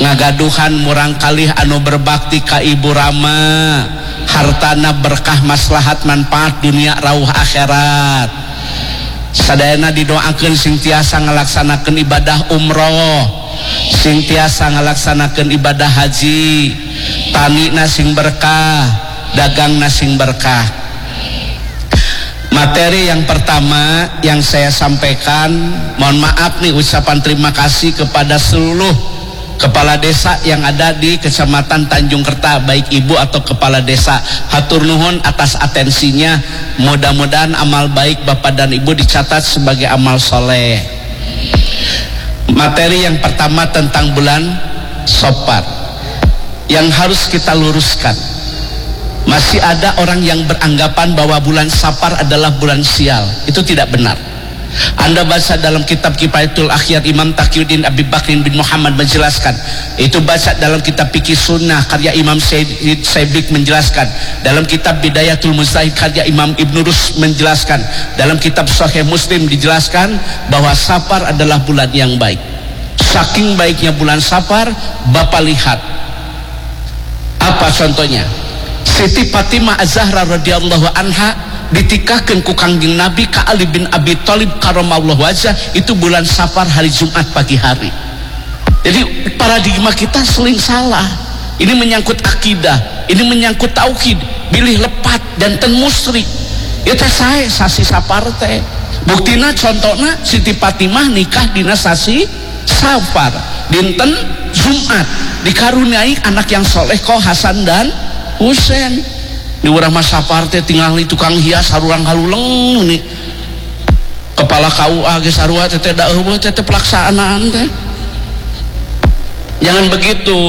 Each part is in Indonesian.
ngagaduhan murang kalih anu berbakti ka ibu rama, hartana berkah maslahat manfaat dunia rauh akhirat. Sadayana didoakeun sing tiasa ngalaksanakeun ibadah umroh, sing tiasa ngalaksanakeun ibadah haji, tanina sing berkah, dagangna sing berkah. Materi yang pertama yang saya sampaikan, mohon maaf nih, ucapan terima kasih kepada seluruh kepala desa yang ada di Kecamatan Tanjung Kerta, baik ibu atau kepala desa. Hatur nuhun atas atensinya. Mudah-mudahan amal baik bapak dan ibu dicatat sebagai amal soleh. Materi yang pertama tentang bulan Safar yang harus kita luruskan. Masih ada orang yang beranggapan bahwa bulan Safar adalah bulan sial. Itu tidak benar. Anda baca dalam kitab Kifayatul Akhyar, Imam Taqiyuddin Abi Bakrin bin Muhammad menjelaskan. Itu baca dalam kitab Fikih Sunnah karya Imam Sayyid Saibik menjelaskan. Dalam kitab Bidayatul Mujtahid karya Imam Ibnu Rus menjelaskan. Dalam kitab Sahih Muslim dijelaskan bahwa Safar adalah bulan yang baik. Saking baiknya bulan Safar, Bapak lihat apa contohnya. Siti Fatimah Az-Zahra radhiyallahu anha ditikahkeun ku Kangjeng Nabi ka Ali bin Abi Thalib karamallahu wajhah, itu bulan Safar hari Jumat pagi hari. Jadi paradigma kita sering salah. Ini menyangkut akidah, ini menyangkut tauhid, bilih lepat dan ten musyrik. Ya teh sae sasi Safar teh. Buktina contohna Siti Fatimah nikah dina sasi Safar, dinten Jumat, dikaruniai anak yang soleh ko Hasan dan Husain. Di urang mah Safar teh tinggal di tukang hias harurang haluleng nih. Kepala KUA ge sarua teh da eueuh teh pelaksanaan teh. Jangan begitu.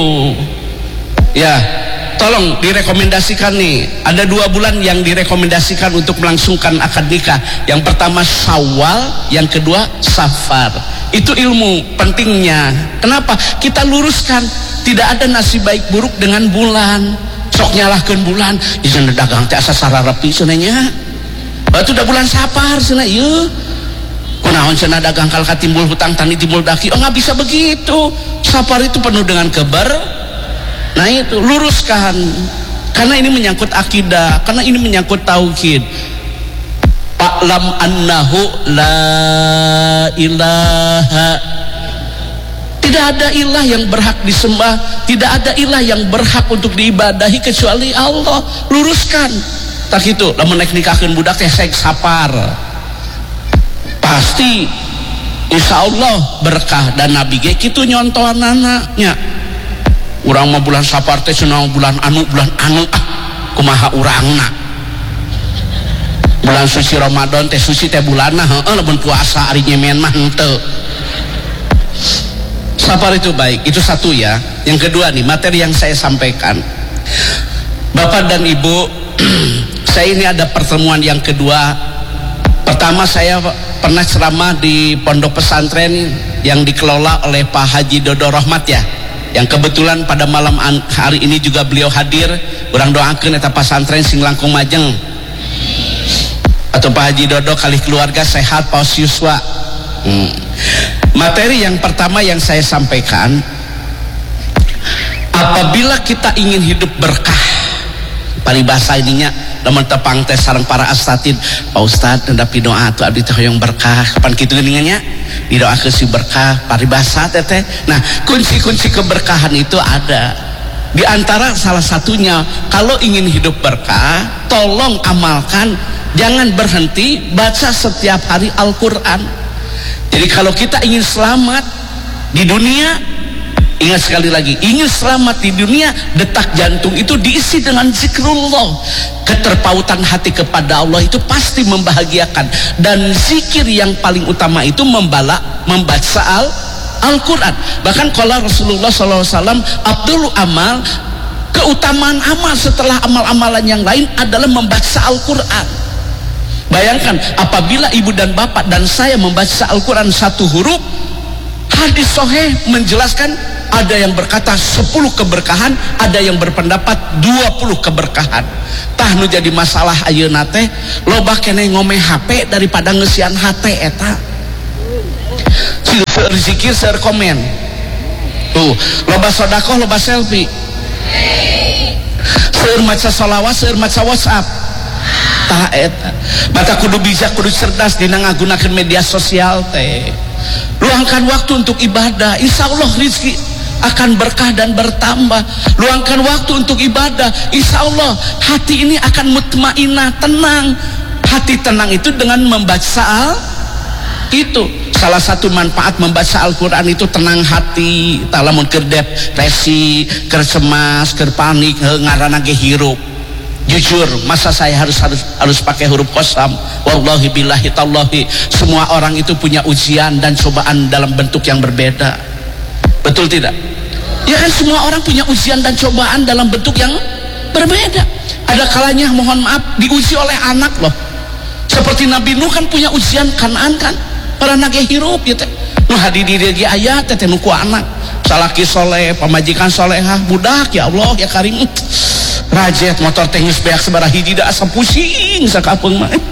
Ya, tolong direkomendasikan nih. Ada 2 bulan yang direkomendasikan untuk melangsungkan akad nikah. Yang pertama Syawal, yang kedua Safar. Itu ilmu pentingnya. Kenapa? Kita luruskan. Tidak ada nasib baik buruk dengan bulan. Sok nyalahkeun bulan, ieu dagang teh asa sararepi cenanya. Batu da bulan Safar cenah ieu. Kunaon cenah dagang kal katimbul hutang tani timbul daki. Oh, enggak bisa begitu. Safar itu penuh dengan Nah itu luruskan. Karena ini menyangkut akidah, karena ini menyangkut tauhid. Fa'lam annahu la ilaha, tidak ada ilah yang berhak disembah, tidak ada ilah yang berhak untuk diibadahi kecuali Allah. Luruskan. Tak itu, lamun naik nikahkeun budak teh saek Safar. Pasti insya Allah berkah, dan Nabi ge kitu nyontohanana nya. Urang mah bulan Safar teh cenah bulan anu kumaha urangna. Bulan suci Ramadan teh suci teh bulanna heueuh, lamun puasa ari nyemen mah henteu. Safar itu baik, itu satu ya. Yang kedua nih, materi yang saya sampaikan, Bapak dan Ibu, saya ini ada pertemuan yang kedua. Pertama saya pernah ceramah di pondok pesantren yang dikelola oleh Pak Haji Dodo Rahmat ya, yang kebetulan pada malam hari ini juga beliau hadir. Urang doakeun eta pesantren sing langkung majeng, atau Pak Haji Dodo kali keluarga sehat, paus yuswa. Materi yang pertama yang saya sampaikan, apabila kita ingin hidup berkah, paribasa ininya lamun tepang teh sareng para asatid, Pak Ustad nedapi doa atuh abdi teh hoyong berkah, kapan kitu geuningannya didoakeun si berkah paribasa teh. Nah, kunci-kunci keberkahan itu ada. Di antara salah satunya, kalau ingin hidup berkah, tolong amalkan, jangan berhenti baca setiap hari Al-Qur'an. Jadi kalau kita ingin selamat di dunia, ingat sekali lagi, ingin selamat di dunia, detak jantung itu diisi dengan zikrullah. Keterpautan hati kepada Allah itu pasti membahagiakan. Dan zikir yang paling utama itu membaca Al-Quran. Bahkan kalau Rasulullah SAW, Abdul amal, keutamaan amal setelah amal-amalan yang lain adalah membaca Al-Quran. Bayangkan apabila ibu dan bapak dan saya membaca Al-Quran satu huruf, hadis sahih menjelaskan ada yang berkata 10 keberkahan, ada yang berpendapat 20 keberkahan. Tah nu jadi masalah ayeuna teh loba keneh ngomeh HP daripada ngeusian HP eta. Seueur zikir seueur komen. Tuh, loba loba sodakoh, loba selfie, seueur maca sholawat, seueur maca WhatsApp. Tah eta mata kudu bijak, kudu cerdas dina ngagunakeun media sosial teh. Luangkan waktu untuk ibadah, insya Allah rizki akan berkah dan bertambah. Luangkan waktu untuk ibadah, insya Allah hati ini akan mutmainah, tenang. Hati tenang itu dengan membaca itu. Salah satu manfaat membaca Al-Quran itu tenang hati. Talamun keur depresi, keur cemas, keur panik, ngaranna ge hirup. Jujur, masa saya harus pakai huruf qasam? Wallahi billahi tallahi, semua orang itu punya ujian dan cobaan dalam bentuk yang berbeda. Betul tidak? Ya kan, semua orang punya ujian dan cobaan dalam bentuk yang berbeda. Ada kalanya mohon maaf diuji oleh anak loh. Seperti Nabi Nuh kan punya ujian Kanaan kan, para nage hirup gitu. Nu hadi di dieu aya teh nu ku anak, salaki soleh, pamajikan solehah, budak ya Allah ya Karim. Rajet motor teh geus beak sabaraha hiji da asa pusing sakapeung mah.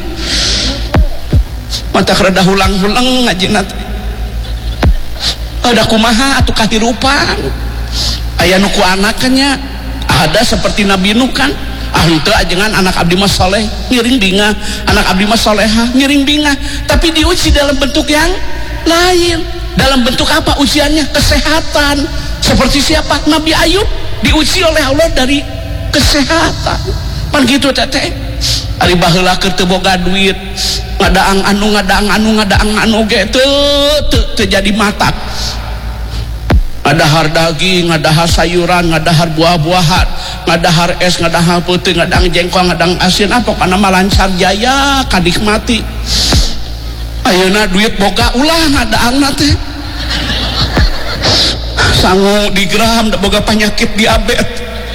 Mata rada hulang-hulang ngajina teh. Ada kumaha atuh kahirupan. Aya nu ku anakannya ada seperti Nabi Nuh kan. Henteu ajengan anak abdi mah saleh ngiring bingah, anak abdi mah salehah ngiring bingah, tapi diuji dalam bentuk yang lain. Dalam bentuk apa ujiannya? Kesehatan. Seperti siapa? Nabi Ayub diuji oleh Allah dari kesehatan. Pan gitu teteh. Ari baheula keur teu boga duit, ngadaang anu ge teu jadi matak. Ngadahar daging, ngadahar sayuran, ngadahar buah-buahan, ngadahar es, ngadahar putih, ngadang jengkol, ngadang asin, apa kana mah lancar jaya kadikmati. Ayeuna duit boga ulah ngadaangna teh. Sangu digram da boga penyakit diabetes.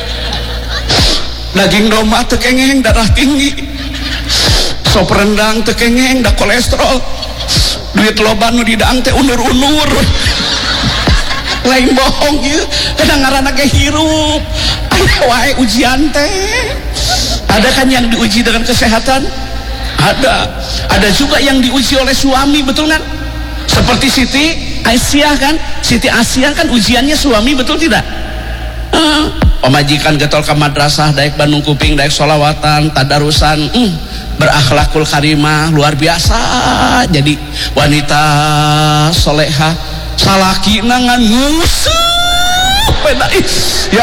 Daging domba teu kengeng darah tinggi. Sop rendang teu kengeng da kolesterol. Duit loba nu didaang teh unur-unur. Lain bohong ieu, kadang ngaranna ge hirup. Aya wae ujian teh. Ada kan yang diuji dengan kesehatan? Ada juga yang diuji oleh suami, betul kan? Seperti Siti Aisyah kan, Siti Aisyah kan ujiannya suami, betul tidak? Pemajikan getol ke madrasah, daek Bandung Kuping, daek sholawatan, tadarusan, berakhlakul karimah, luar biasa. Jadi wanita solehah, salaki nangan ngusuk, ya